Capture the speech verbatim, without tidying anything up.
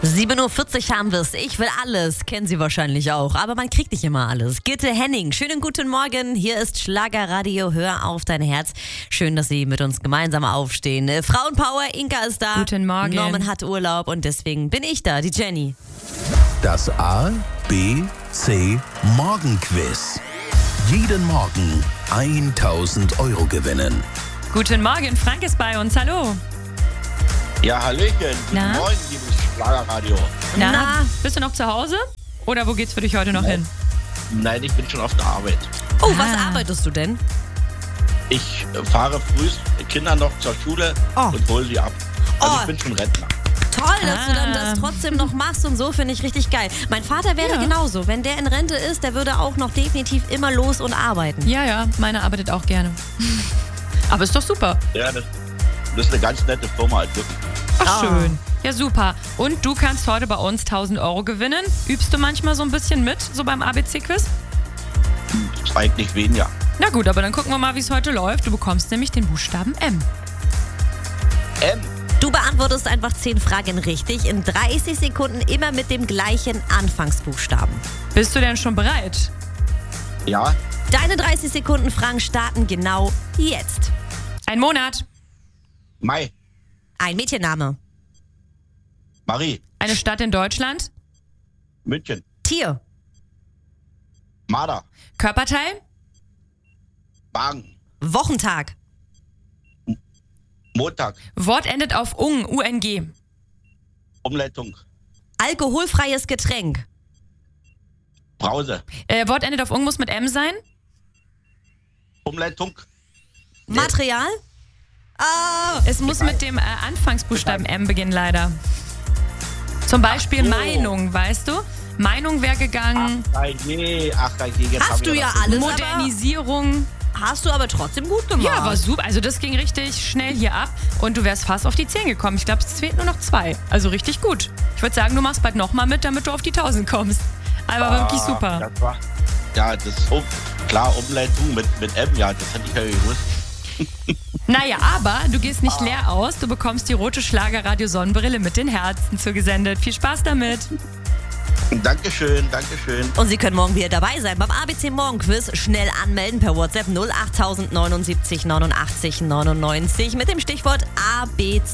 sieben Uhr vierzig haben wir es. Ich will alles. Kennen Sie wahrscheinlich auch. Aber man kriegt nicht immer alles. Gitte Henning, schönen guten Morgen. Hier ist Schlagerradio. Hör auf dein Herz. Schön, dass Sie mit uns gemeinsam aufstehen. Frauenpower, Inka ist da. Guten Morgen. Norman hat Urlaub und deswegen bin ich da, die Jenny. Das A, B, C Morgenquiz. Jeden Morgen tausend Euro gewinnen. Guten Morgen, Frank ist bei uns. Hallo. Ja, Hallöchen. Guten Na? Morgen, liebes Schlagerradio. Na, Na? bist du noch zu Hause? Oder wo geht's für dich heute noch hin? Nein, ich bin schon auf der Arbeit. Oh, was Ah. arbeitest du denn? Ich äh, fahre früh Kinder noch zur Schule Oh. und hole sie ab. Also Oh. ich bin schon Rentner. Toll, dass du dann Ah. das trotzdem noch machst und so, finde ich richtig geil. Mein Vater wäre Ja. genauso. Wenn der in Rente ist, der würde auch noch definitiv immer los und arbeiten. Ja, ja, meine arbeitet auch gerne. Aber ist doch super. Ja, das, das ist eine ganz nette Firma. halt wirklich. Ach, Ah. schön. Ja, super. Und du kannst heute bei uns tausend Euro gewinnen. Übst du manchmal so ein bisschen mit, so beim A B C-Quiz? Das war eigentlich weniger. Na gut, aber dann gucken wir mal, wie es heute läuft. Du bekommst nämlich den Buchstaben M. M. Du beantwortest einfach zehn Fragen richtig in dreißig Sekunden, immer mit dem gleichen Anfangsbuchstaben. Bist du denn schon bereit? Ja, Deine dreißig Sekunden Fragen starten genau jetzt. Ein Monat, Mai. Ein Mädchenname. Marie. eine Stadt in Deutschland, München. Tier. Marder. Körperteil, Wagen. Wochentag. Montag. Wort endet auf ung, U N G. Umleitung. Alkoholfreies Getränk. Brause. Äh, Wort endet auf ung, muss mit M sein. Umleitung. Material. Ah, Es muss mit dem äh, Anfangsbuchstaben M beginnen, leider. Zum Beispiel Ach so. Meinung, weißt du? Meinung wäre gegangen, Ach je, ach je. Jetzt Hast hab ich du ja das- alles, Modernisierung. aber hast du aber trotzdem gut gemacht. Ja, war super. Also das ging richtig schnell hier ab und du wärst fast auf die zehn gekommen. Ich glaube, es fehlt nur noch zwei. Also richtig gut. Ich würde sagen, du machst bald nochmal mit, damit du auf die tausend kommst. Aber war wirklich Ah, super. Das war, ja, das ist so klar, Umleitung mit, mit M, ja, das hätte ich ja gewusst. Naja, aber du gehst nicht leer aus. Du bekommst die rote Schlagerradio-Sonnenbrille mit den Herzen zugesendet. Viel Spaß damit. Dankeschön, Dankeschön. Und Sie können morgen wieder dabei sein beim A B C Morgenquiz. Schnell anmelden per WhatsApp null acht neunundsiebzig neunundachtzig neunundneunzig mit dem Stichwort A B C.